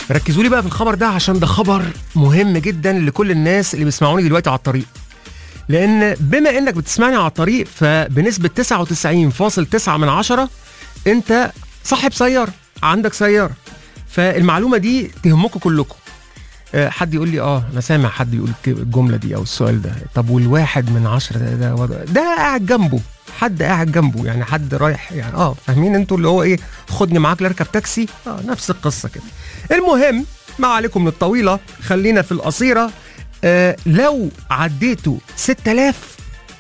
ركزوا لي بقى في الخبر ده عشان ده خبر مهم جدا لكل الناس اللي بيسمعوني دلوقتي على الطريق. لان بما انك بتسمعني على الطريق فبنسبة 99.9 انت صاحب سيارة، عندك سيارة. فالمعلومة دي تهمكم كلكم. حد يقول لي انا سامع حد يقول الجملة دي او السؤال ده، طب والواحد من 10 ده قاعد جنبه، حد قاعد جنبه يعني، حد رايح يعني فاهمين انتوا اللي هو ايه، خدني معاك لاركب تاكسي، نفس القصة كده. المهم ما عليكم من الطويلة، خلينا في القصيرة. لو عديتوا 6000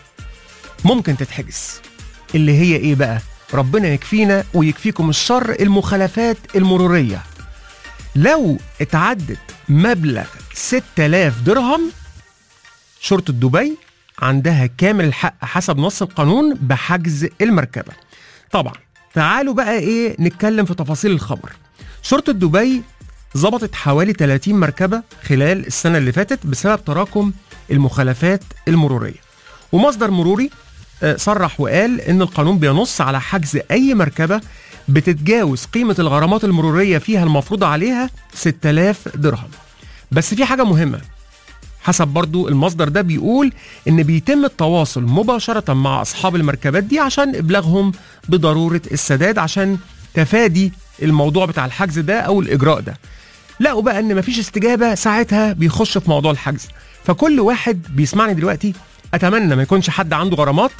ممكن تتحجز. اللي هي ايه بقى؟ ربنا يكفينا ويكفيكم الشر، المخالفات المرورية. لو اتعدت مبلغ 6000 درهم شرطة دبي عندها كامل الحق حسب نص القانون بحجز المركبة. طبعا تعالوا بقى ايه نتكلم في تفاصيل الخبر. شرطة دبي ضبطت حوالي 30 مركبة خلال السنة اللي فاتت بسبب تراكم المخالفات المرورية. ومصدر مروري صرح وقال ان القانون بينص على حجز اي مركبة بتتجاوز قيمة الغرامات المرورية فيها المفروضة عليها 6000 درهم. بس في حاجة مهمة، حسب برضو المصدر ده بيقول ان بيتم التواصل مباشرة مع اصحاب المركبات دي عشان ابلاغهم بضرورة السداد، عشان تفادي الموضوع بتاع الحجز ده او الاجراء ده. لقوا بقى ان مفيش استجابة، ساعتها بيخش في موضوع الحجز. فكل واحد بيسمعني دلوقتي اتمنى ما يكونش حد عنده غرامات،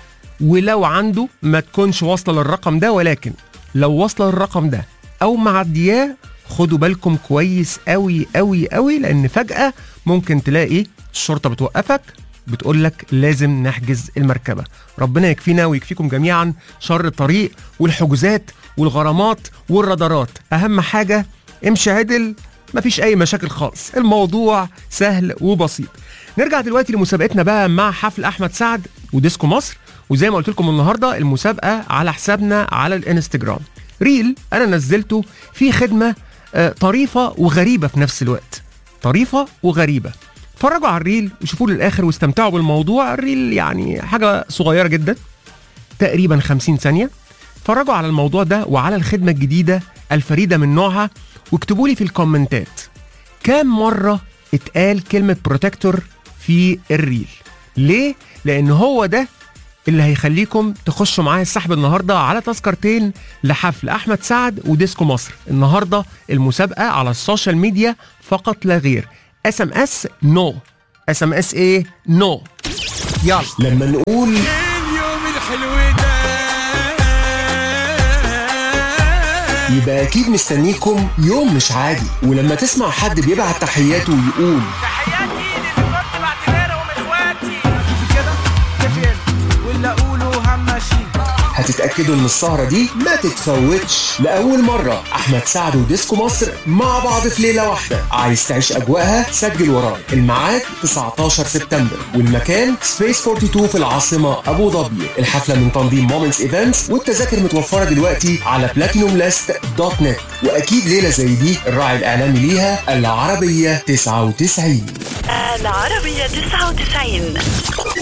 ولو عنده ما تكونش واصلة للرقم ده، ولكن لو واصلة للرقم ده او معدياه خدوا بالكم كويس قوي قوي قوي، لان فجأة ممكن تلاقي الشرطة بتوقفك بتقولك لازم نحجز المركبة. ربنا يكفينا ويكفيكم جميعا شر الطريق والحجوزات والغرامات والرادارات. اهم حاجة امشي عدل، مفيش اي مشاكل خالص، الموضوع سهل وبسيط. نرجع دلوقتي لمسابقتنا بقى مع حفل احمد سعد وديسكو مصر. وزي ما قلت لكم النهارده المسابقه على حسابنا على الانستجرام. ريل انا نزلته في خدمه طريفه وغريبه في نفس الوقت، طريفه وغريبه. اتفرجوا على الريل وشوفوا للاخر واستمتعوا بالموضوع. الريل يعني حاجه صغيره جدا تقريبا 50 ثانيه. اتفرجوا على الموضوع ده وعلى الخدمه الجديده الفريده من نوعها، واكتبوا لي في الكومنتات كام مره اتقال كلمه بروتكتور في الريل. ليه؟ لان هو ده اللي هيخليكم تخشوا معايا السحب النهارده على تذكرتين لحفل احمد سعد وديسكو مصر. النهارده المسابقه على السوشيال ميديا فقط لا غير. SMS نو. SMS ايه؟ نو. يلا لما نقول اليوم الحلو ده يبقى اكيد مستنيكم يوم مش عادي. ولما تسمع حد بيبعت تحياته ويقول تحياتي للي كنت بعتبرها واخواتي في كده كفيل ولا اقوله همشي، هتتأكدوا ان السهرة دي ما تتفوتش. لأول مرة أحمد سعد وديسكو مصر مع بعض في ليلة واحدة. عايز تعيش أجواءها؟ سجل وراي. الميعاد 19 سبتمبر والمكان سبيس 42 في العاصمة أبو ظبي. الحفلة من تنظيم مومنتس ايفنتس والتذاكر متوفرة دلوقتي على platinumlist.net. وأكيد ليلة زي دي الراعي الإعلامي ليها العربية 99. العربية 99.